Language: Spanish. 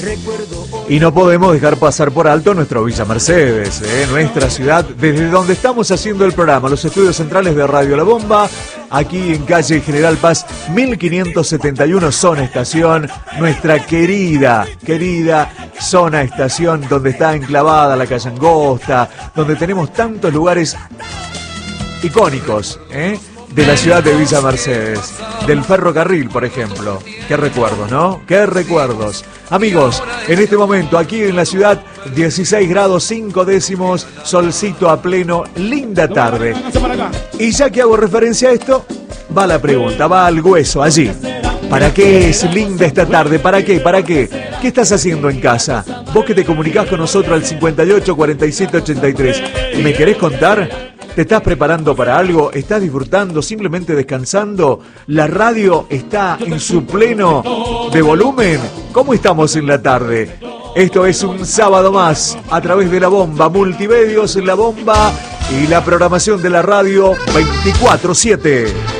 Y no podemos dejar pasar por alto nuestro Villa Mercedes, nuestra ciudad, desde donde estamos haciendo el programa, los estudios centrales de Radio La Bomba, aquí en calle General Paz 1571, zona estación, nuestra querida zona estación, donde está enclavada la calle Angosta, donde tenemos tantos lugares icónicos, de la ciudad de Villa Mercedes, del ferrocarril, por ejemplo. Qué recuerdos, ¿no? Qué recuerdos. Amigos, en este momento, aquí en la ciudad, 16 grados 5 décimos, solcito a pleno, linda tarde. Y ya que hago referencia a esto, va la pregunta, va al hueso, allí. ¿Para qué es linda esta tarde? ¿Para qué? ¿Para qué? ¿Qué estás haciendo en casa? Vos que te comunicás con nosotros al 58 47 83. ¿Me querés contar? ¿Te estás preparando para algo? ¿Estás disfrutando? ¿Simplemente descansando? ¿La radio está en su pleno de volumen? ¿Cómo estamos en la tarde? Esto es un sábado más a través de La Bomba, Multimedios en La Bomba y la programación de la radio 24/7.